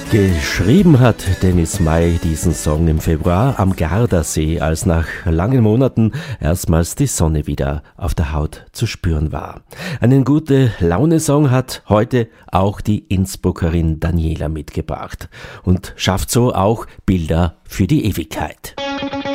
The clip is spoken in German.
Geschrieben hat Dennis May diesen Song im Februar am Gardasee, als nach langen Monaten erstmals die Sonne wieder auf der Haut zu spüren war. Einen Gute-Laune-Song hat heute auch die Innsbruckerin Daniela mitgebracht und schafft so auch Bilder für die Ewigkeit.